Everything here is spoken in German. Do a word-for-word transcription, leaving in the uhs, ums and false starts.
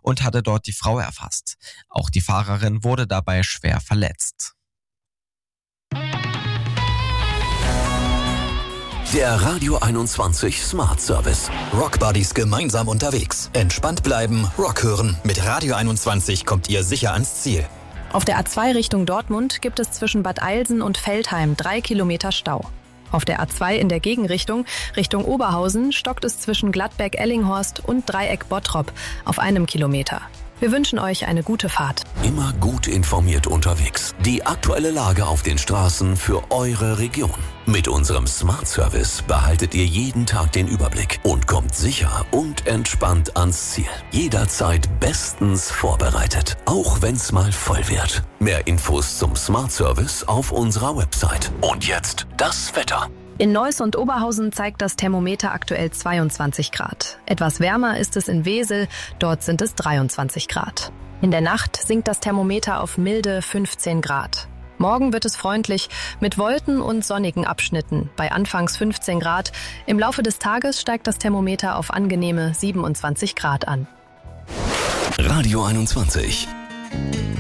und hatte dort die Frau erfasst. Auch die Fahrerin wurde dabei schwer verletzt. Der Radio einundzwanzig Smart Service. Rockbuddies gemeinsam unterwegs. Entspannt bleiben, Rock hören. Mit Radio einundzwanzig kommt ihr sicher ans Ziel. Auf der A zwei Richtung Dortmund gibt es zwischen Bad Eilsen und Veltheim drei Kilometer Stau. Auf der A zwei in der Gegenrichtung, Richtung Oberhausen, stockt es zwischen Gladbeck-Ellinghorst und Dreieck Bottrop auf einem Kilometer. Wir wünschen euch eine gute Fahrt. Immer gut informiert unterwegs. Die aktuelle Lage auf den Straßen für eure Region. Mit unserem Smart Service behaltet ihr jeden Tag den Überblick und kommt sicher und entspannt ans Ziel. Jederzeit bestens vorbereitet, auch wenn's mal voll wird. Mehr Infos zum Smart Service auf unserer Website. Und jetzt das Wetter. In Neuss und Oberhausen zeigt das Thermometer aktuell zweiundzwanzig Grad. Etwas wärmer ist es in Wesel, dort sind es dreiundzwanzig Grad. In der Nacht sinkt das Thermometer auf milde fünfzehn Grad. Morgen wird es freundlich mit Wolken und sonnigen Abschnitten bei anfangs fünfzehn Grad. Im Laufe des Tages steigt das Thermometer auf angenehme siebenundzwanzig Grad an. Radio einundzwanzig.